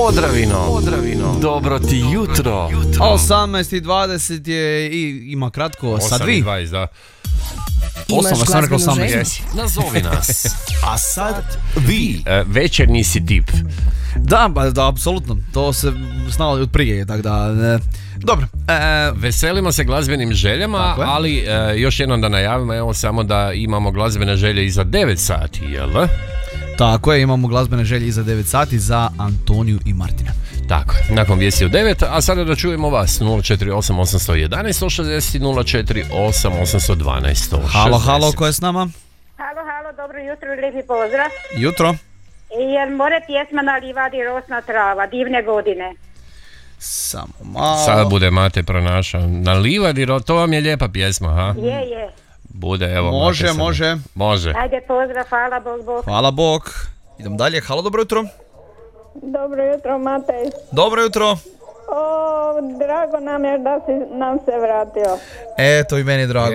Podravino. Dobro ti jutro. 18:20 je i ima kratko sad vi. 8:20, da. Osnova sam rekao 18. Nazovi nas. A sad vi. Večernji si tip. Da, apsolutno. To se znalo od prije, tako da... Dobro. Veselimo se glazbenim željama, ali još jednom da najavimo, evo samo da imamo glazbene želje iza 9 sati, jel da? Tako je, imamo glazbene želje iza 9 sati za Antoniju i Martina. Tako je, nakon vijesti u 9, a sada da čujemo vas 048 811 160 048 812 160. Halo, ko je s nama? Halo, dobro jutro i lijepi pozdrav. Jutro. Jer more pjesma na livadi rosna trava, divne godine. Samo malo. Sad bude Mate pronašao. Na livadi, to vam je lijepa pjesma, ha? Je. Bude, evo. Može. Ajde, pozdrav, hvala Bog. Hvala Bog. Idem dalje, halo, dobro jutro. Dobro jutro, Matej. Dobro jutro. Drago nam je da si nam se vratio. Eto i meni drago.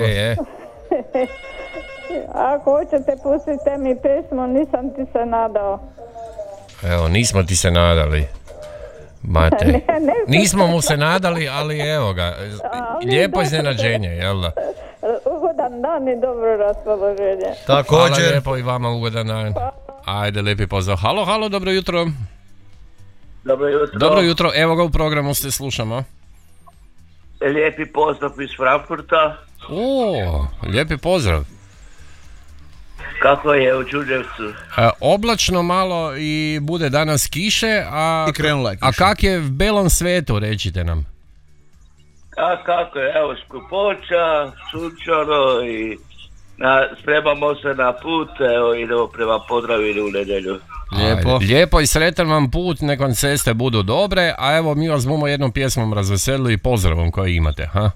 Ako hoćete, pustite mi pesmu, nisam ti se nadao. Evo, nismo ti se nadali, Mate. Nismo mu se nadali, ali evo ga. Lijepo iznenađenje, jel da? Ugodan dan i dobro raspoloženje. Također. Hvala lijepo i vama, ugodan dan. Ajde, lijepi pozdrav. Halo, dobro jutro. Dobro jutro, evo ga u programu se slušamo. Lijepi pozdrav iz Frankfurta. Lijepi pozdrav. Kako je u Đurđevcu? Oblačno malo i bude danas kiše, i krenula je kiša. A kak je v belom svetu, recite nam? Kako je, evo skupoća, sunčano i spremamo se na put, evo idemo prema Podravini u nedjelju. Lijepo i sretan vam put, nekom ceste budu dobre, a evo mi vas bomo jednom pjesmom razveselili i pozdravom koji imate, ha?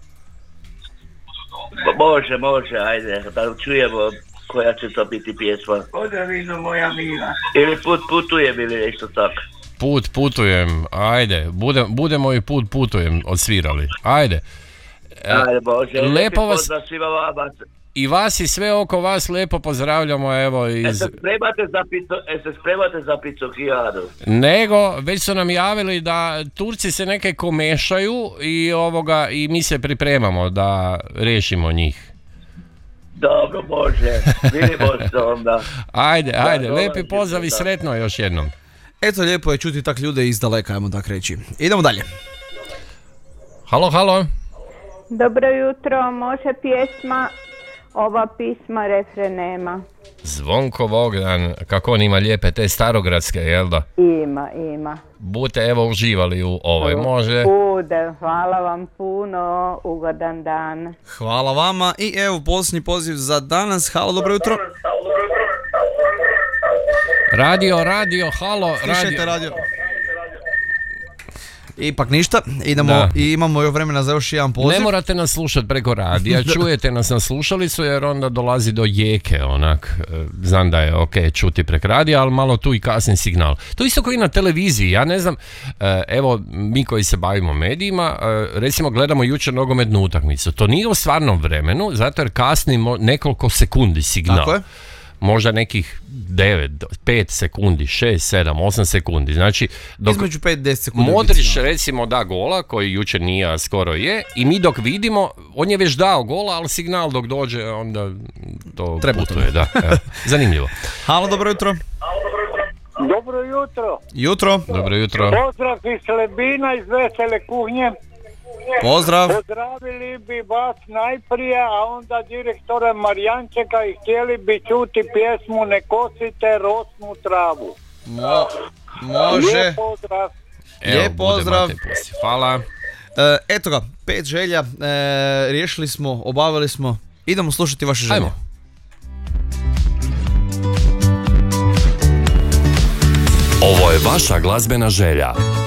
Može, ajde, da čujemo koja će to biti pjesma. Podravino moja mila. Ili putujem ili nešto tako. Putujem, ajde, budemo i putujem odsvirali, ajde. Može, lepo vas... pozdrav svima vama. I vas i sve oko vas lijepo pozdravljamo, evo iz... Se spremate za pizzokijadu? Nego, već su nam javili da Turci se neke komešaju i mi se pripremamo da riješimo njih. Dobro, može, vidimo se onda. Ajde, lijepi pozdrav i sretno još jednom. Eto, lijepo je čuti tak ljude iz daleka, ajmo tak reći. Idemo dalje. Halo. Dobro jutro, može pjesma, ova pisma refren nema. Zvonko Bogdan, kako on ima lijepe te starogradske, jel da? Ima. Budete evo uživali u ovoj, može? Bude, hvala vam puno, ugodan dan. Hvala vama i evo posljednji poziv za danas, halo, dobro jutro. Radio, halo, Slišajte radio. Ipak ništa, idemo i imamo još vremena za još jedan poziv. Ne morate nas slušati preko radija, čujete nas na slušalicu jer onda dolazi do jeke, onak, znam da je ok čuti preko radija, ali malo tu i kasni signal. To isto kao i na televiziji, ja ne znam, evo mi koji se bavimo medijima, recimo gledamo jučer nogometnu utakmicu, to nije u stvarnom vremenu, zato jer kasni nekoliko sekundi signal. Tako je. Možda nekih 5 sekundi, 6, 7, 8 sekundi. Znači, između 5-10 sekundi. Modrić recimo da gola, koji jučer nije, a skoro je, i mi dok vidimo, on je već dao gola, ali signal dok dođe, onda to putuje. Da, zanimljivo. Halo, dobro jutro. Dobro jutro. Pozdrav iz Lebina, iz Vesele kuhnje. Pozdrav. Pozdravili bi vas najprije, a onda direktora Marijančeka i htjeli bi čuti pjesmu Ne kosite rosnu travu. Može. Lijep pozdrav. Lijep pozdrav. Hvala. Eto ga, 5 želja, riješili smo, obavili smo, idemo slušati vaše želje. Ajmo. Ovo je vaša glazbena želja.